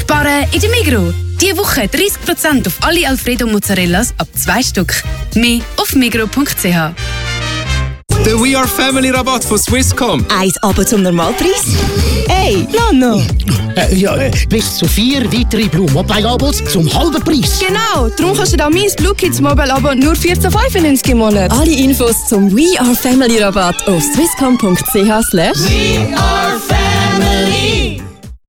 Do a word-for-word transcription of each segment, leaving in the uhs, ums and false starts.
Sparen in der Migros. Diese Woche dreißig Prozent auf alle Alfredo Mozzarellas ab zwei Stück. Mehr auf migros punkt c h. Der We Are Family Rabatt von Swisscom. Eins aber zum Normalpreis? Hey, Nano! Äh, ja, äh, bis zu vier weitere Blue Mobile Abos zum halben Preis. Genau, darum kannst du da mein Blue Kids Mobile Abo nur vierzehn fünfundneunzig im Monat. Alle Infos zum We Are Family Rabatt auf swisscom punkt c h slash We Are Family.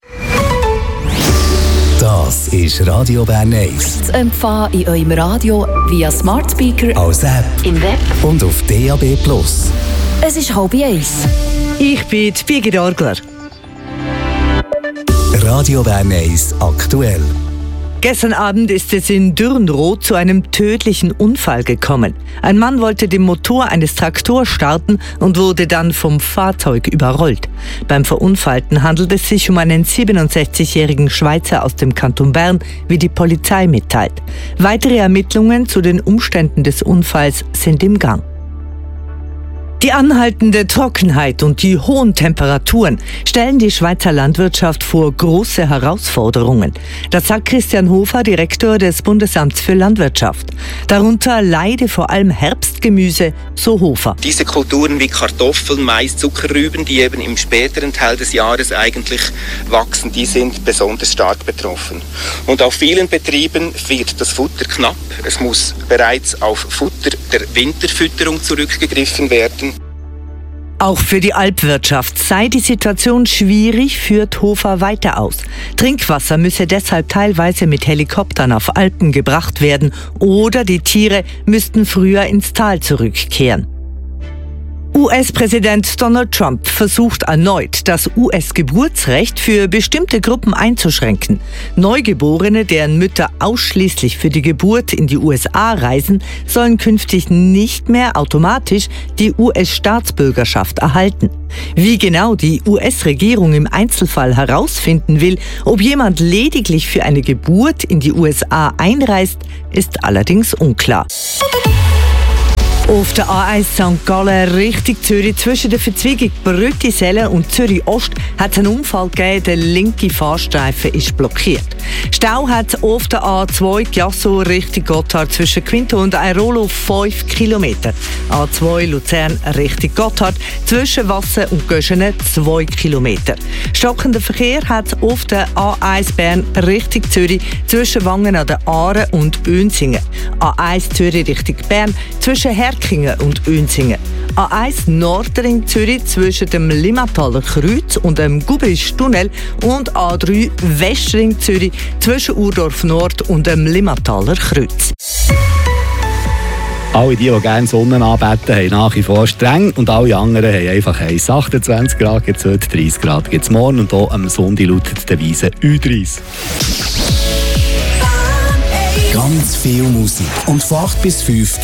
Das ist Radio Bern eins. Zu empfangen in eurem Radio via Smart Speaker, als App, im Web und auf D A B plus. Es ist halb eins. Ich bin die Birgit Orgler. Radio Bern eins aktuell. Gestern Abend ist es in Dürnroth zu einem tödlichen Unfall gekommen. Ein Mann wollte den Motor eines Traktors starten und wurde dann vom Fahrzeug überrollt. Beim Verunfallten handelt es sich um einen siebenundsechzigjährigen Schweizer aus dem Kanton Bern, wie die Polizei mitteilt. Weitere Ermittlungen zu den Umständen des Unfalls sind im Gang. Die anhaltende Trockenheit und die hohen Temperaturen stellen die Schweizer Landwirtschaft vor große Herausforderungen. Das sagt Christian Hofer, Direktor des Bundesamts für Landwirtschaft. Darunter leide vor allem Herbstgemüse, so Hofer. Diese Kulturen wie Kartoffeln, Mais, Zuckerrüben, die eben im späteren Teil des Jahres eigentlich wachsen, die sind besonders stark betroffen. Und auf vielen Betrieben wird das Futter knapp. Es muss bereits auf Futter der Winterfütterung zurückgegriffen werden. Auch für die Alpwirtschaft sei die Situation schwierig, führt Hofer weiter aus. Trinkwasser müsse deshalb teilweise mit Helikoptern auf Alpen gebracht werden oder die Tiere müssten früher ins Tal zurückkehren. U S-Präsident Donald Trump versucht erneut, das U S-Geburtsrecht für bestimmte Gruppen einzuschränken. Neugeborene, deren Mütter ausschließlich für die Geburt in die U S A reisen, sollen künftig nicht mehr automatisch die U S-Staatsbürgerschaft erhalten. Wie genau die U S-Regierung im Einzelfall herausfinden will, ob jemand lediglich für eine Geburt in die U S A einreist, ist allerdings unklar. Auf der A eins Sankt Gallen Richtung Zürich zwischen der Verzweigung Brüttisellen und Zürich Ost hat es einen Unfall gegeben. Der linke Fahrstreifen ist blockiert. Stau hat auf der A zwei Giasso Richtung Gotthard zwischen Quinto und Airolo fünf Kilometer. A zwei Luzern Richtung Gotthard zwischen Wassen und Göschene zwei Kilometer. Stockender Verkehr hat auf der A eins Bern Richtung Zürich zwischen Wangen an der Aare und Önsingen. A eins Zürich Richtung Bern zwischen Herkingen und Önsingen. A eins Nordring Zürich zwischen dem Limmataler Kreuz und dem Gubisch-Tunnel und A drei Westring Zürich zwischen Urdorf Nord und dem Limmataler Kreuz. Alle die, die gerne Sonne anbeten, haben nach wie vor streng und alle anderen haben einfach heiß. achtundzwanzig Grad gibt es heute, dreißig Grad gibt es morgen und hier am Sonntag lautet die Devise Ü dreißig. Ganz viel Musik und von acht bis fünf